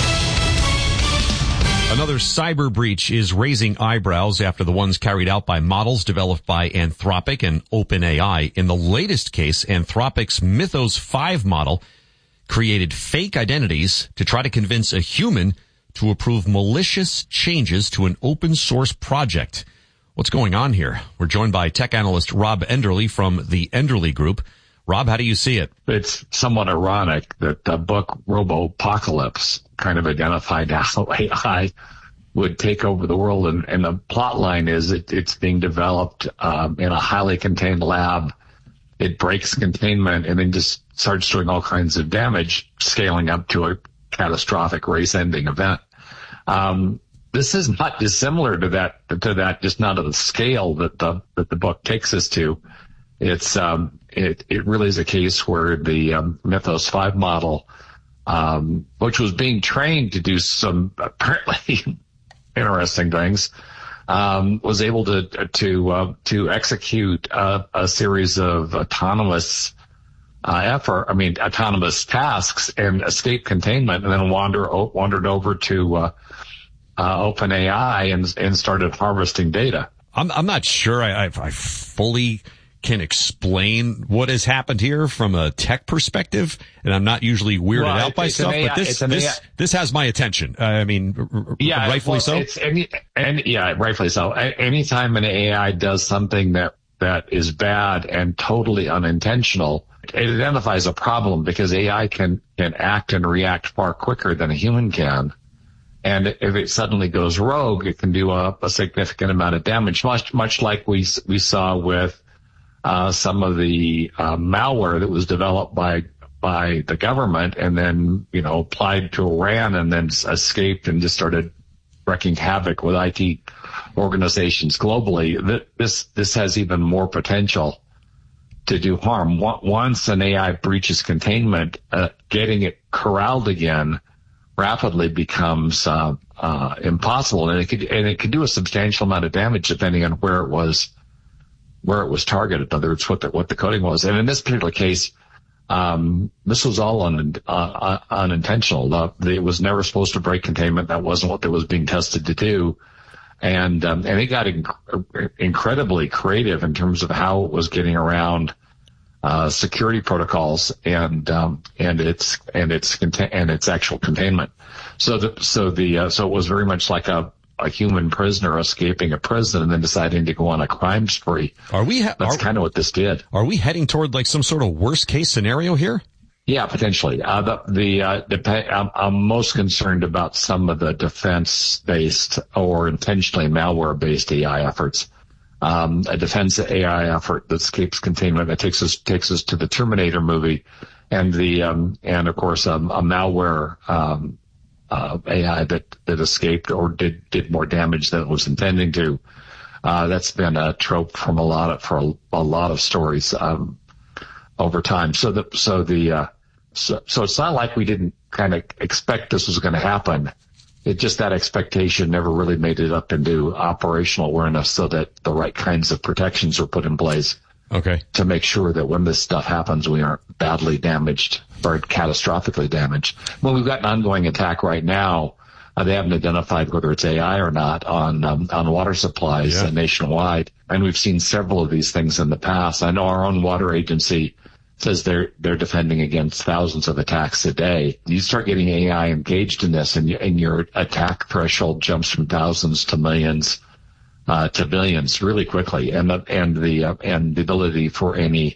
Another cyber breach is raising eyebrows after the ones carried out by models developed by Anthropic and OpenAI. In the latest case, Anthropic's Mythos five model created fake identities to try to convince a human to approve malicious changes to an open source project. What's going on here? We're joined by tech analyst Rob Enderle from the Enderle Group. Rob, how do you see it? It's somewhat ironic that the book Robopocalypse kind of identified how A I would take over the world, and, and the plot line is it, it's being developed um, in a highly contained lab. It breaks containment and then just starts doing all kinds of damage, scaling up to a catastrophic race-ending event. Um, this is not dissimilar to that, to that, just not of the scale that the that the book takes us to. It's um, it it really is a case where the um, Mythos five model, um, which was being trained to do some apparently interesting things, um, was able to to uh, to execute a, a series of autonomous uh, effort. I mean, autonomous tasks and escape containment, and then wander wandered over to uh, uh, OpenAI and and started harvesting data. I'm I'm not sure I I, I fully can explain what has happened here from a tech perspective, and I'm not usually weirded well, out by stuff, A I, but this this, A I. this has my attention. Uh, I mean, r- yeah, rightfully well, so. It's any, and yeah, rightfully so. Anytime an A I does something that that is bad and totally unintentional, it identifies a problem because A I can can act and react far quicker than a human can. And if it suddenly goes rogue, it can do a, a significant amount of damage, much much like we we saw with Uh, some of the uh, malware that was developed by by the government and then, you know, applied to Iran and then escaped and just started wreaking havoc with I T organizations globally. This this has even more potential to do harm. Once an A I breaches containment, uh, getting it corralled again rapidly becomes uh, uh, impossible, and it could and it could do a substantial amount of damage depending on where it was. where it was targeted, in other words, what the, what the coding was. And in this particular case, um, this was all un, uh, unintentional. The, it was never supposed to break containment. That wasn't what it was being tested to do. And, um, and it got inc- incredibly creative in terms of how it was getting around, uh, security protocols and, um, and its, and its, contain- and its actual containment. So the, so the, uh, so it was very much like a, a human prisoner escaping a prison and then deciding to go on a crime spree. Are we? Ha- That's are, kind of what this did. Are we heading toward like some sort of worst case scenario here? Yeah, potentially. Uh, the, the, uh, dep- I'm, I'm most concerned about some of the defense-based or intentionally malware-based A I efforts. Um, a defense A I effort that escapes containment that takes us, takes us to the Terminator movie and the, um, and of course, um, a malware, um, uh, A I that, that escaped or did, did more damage than it was intending to. Uh, that's been a trope from a lot of, for a, a lot of stories, um, over time. So the, so the, uh, so, so it's not like we didn't kind of expect this was going to happen. It just that expectation never really made it up into operational awareness so that the right kinds of protections are put in place. Okay. To make sure that when this stuff happens, we aren't badly damaged or catastrophically damaged. Well, we've got an ongoing attack right now. Uh, they haven't identified whether it's A I or not on um, on water supplies yeah. uh, nationwide. And we've seen several of these things in the past. I know our own water agency says they're they're defending against thousands of attacks a day. You start getting A I engaged in this, and, you, and your attack threshold jumps from thousands to millions uh, to billions really quickly. And the and the uh, and the ability for any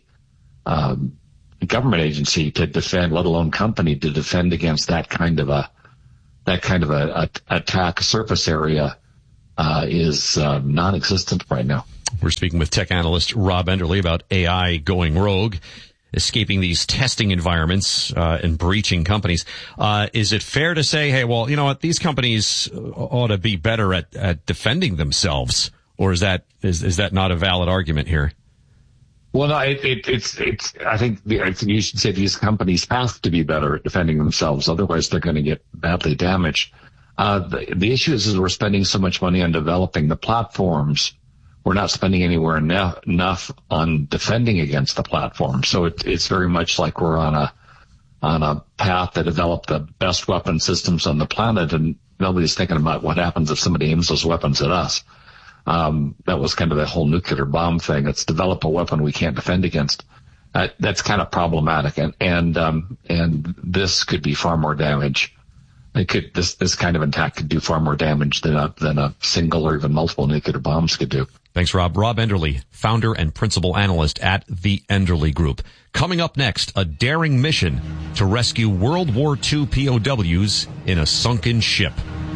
um, government agency to defend, let alone company, to defend against that kind of a that kind of a, a attack surface area uh, is uh, non-existent right now. We're speaking with tech analyst Rob Enderle about A I going rogue, escaping these testing environments uh, and breaching companies. Uh, is it fair to say, hey, well, you know what, these companies ought to be better at, at defending themselves, or is that is is that not a valid argument here? Well, no, it, it, it's it's. I think the, I think you should say these companies have to be better at defending themselves, otherwise they're going to get badly damaged. Uh, the, the issue is, is we're spending so much money on developing the platforms. We're not spending anywhere enough, enough on defending against the platform. So it, it's very much like we're on a on a path to develop the best weapon systems on the planet, and nobody's thinking about what happens if somebody aims those weapons at us. Um, that was kind of the whole nuclear bomb thing. It's develop a weapon we can't defend against. Uh, that's kind of problematic, and and um, and this could be far more damage. It could this this kind of attack could do far more damage than a than a single or even multiple nuclear bombs could do. Thanks, Rob. Rob Enderle, founder and principal analyst at the Enderle Group. Coming up next, a daring mission to rescue World War Two P O Ws in a sunken ship.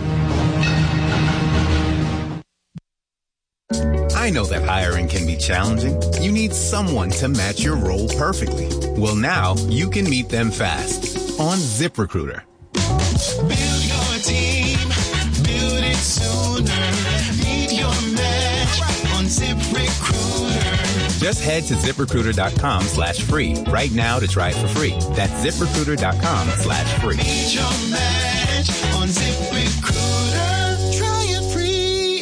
I know that hiring can be challenging. You need someone to match your role perfectly. Well, now you can meet them fast on ZipRecruiter. Build your team, build it sooner. Meet your match on ZipRecruiter. Just head to ZipRecruiter.com slash free right now to try it for free. That's ZipRecruiter.com slash free. Meet your match on ZipRecruiter. Try it free.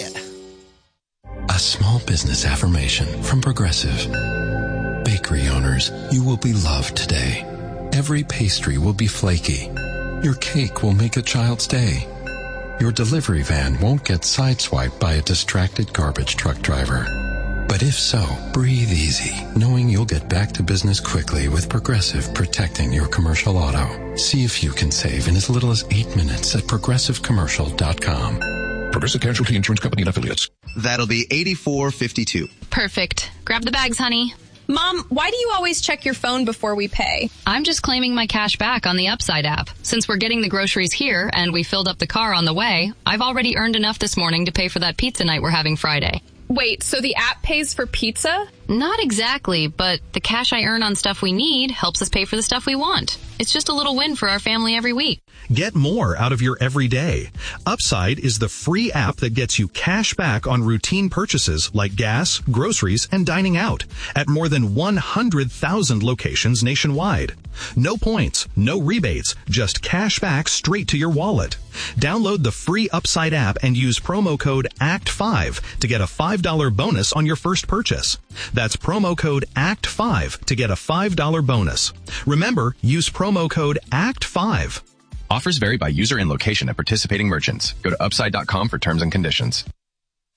A small business affirmation from Progressive. Bakery owners, you will be loved today. Every pastry will be flaky. Your cake will make a child's day. Your delivery van won't get sideswiped by a distracted garbage truck driver. But if so, breathe easy, knowing you'll get back to business quickly with Progressive protecting your commercial auto. See if you can save in as little as eight minutes at progressive commercial dot com. Progressive Casualty Insurance Company and Affiliates. That'll be eighty-four fifty-two. Perfect. Grab the bags, honey. Mom, why do you always check your phone before we pay? I'm just claiming my cash back on the Upside app. Since we're getting the groceries here and we filled up the car on the way, I've already earned enough this morning to pay for that pizza night we're having Friday. Wait, so the app pays for pizza? Not exactly, but the cash I earn on stuff we need helps us pay for the stuff we want. It's just a little win for our family every week. Get more out of your everyday. Upside is the free app that gets you cash back on routine purchases like gas, groceries, and dining out at more than one hundred thousand locations nationwide. No points, no rebates, just cash back straight to your wallet. Download the free Upside app and use promo code A C T five to get a five dollars bonus on your first purchase. That's promo code A C T five to get a five dollars bonus. Remember, use promo code A C T five. Offers vary by user and location at participating merchants. Go to upside dot com for terms and conditions.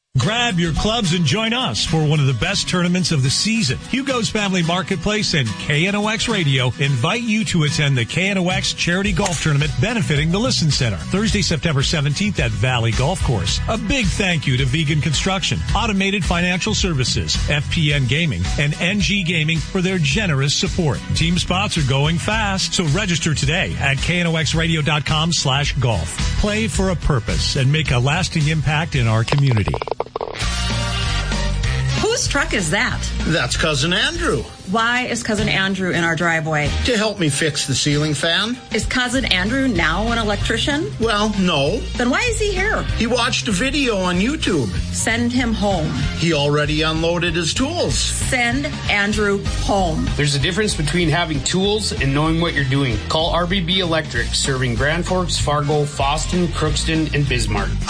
Grab your clubs and join us for one of the best tournaments of the season. Hugo's Family Marketplace and K N O X Radio invite you to attend the K N O X Charity Golf Tournament benefiting the Listen Center, Thursday, September seventeenth at Valley Golf Course. A big thank you to Vegan Construction, Automated Financial Services, F P N Gaming, and N G Gaming for their generous support. Team spots are going fast, so register today at K N O X radio dot com slash golf. Play for a purpose and make a lasting impact in our community. Whose truck is that? That's Cousin Andrew. Why is Cousin Andrew in our driveway? To help me fix the ceiling fan. Is Cousin Andrew now an electrician? Well, no. Then why is he here? He watched a video on YouTube. Send him home. He already unloaded his tools. Send Andrew home. There's a difference between having tools and knowing what you're doing. Call R B B Electric, serving Grand Forks, Fargo, Foston, Crookston, and Bismarck.